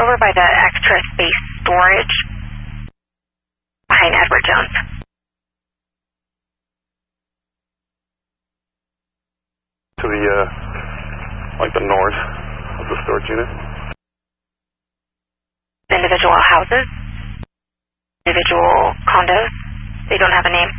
over by the extra space storage behind Edward Jones. To the, like the north of the storage unit. Individual houses, individual condos, they don't have a name.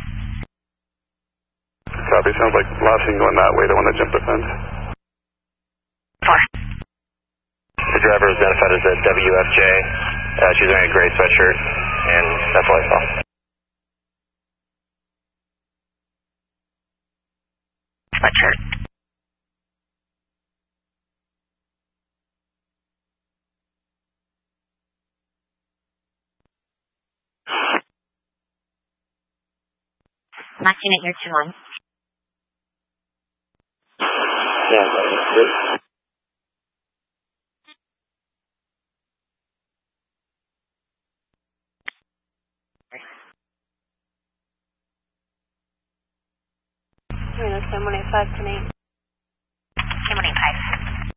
Copy, sounds like last thing going that way, the one that jumped the fence. Fine. The driver was identified as a WFJ. She's wearing a gray sweatshirt, and that's all I saw. Sweatshirt. Last unit, you're 2-1. Yeah, that's good. That's 10-185 tonight. 10-185.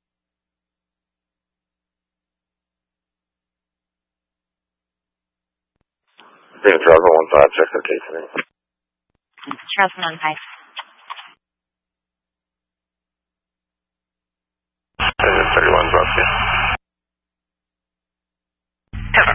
Green Charles 115, check the case name. Charles 115. And 31's up here. Over.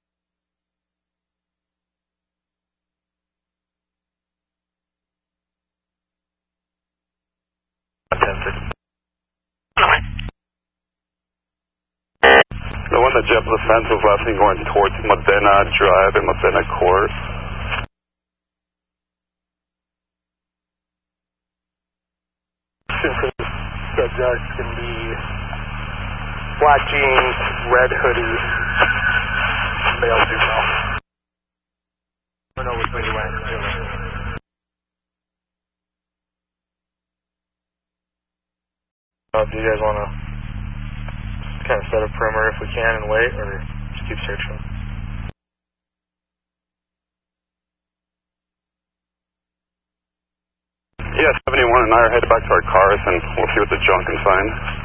The one that jumped the fence was last thing going towards Modena Drive and Modena Court. Subject can be black jeans, red hoodie, male female. I don't know which way you went. Do you guys want to kind of set a perimeter if we can and wait, or just keep searching? Yeah, 71 and I are headed back to our cars, and we'll see what the junk can find.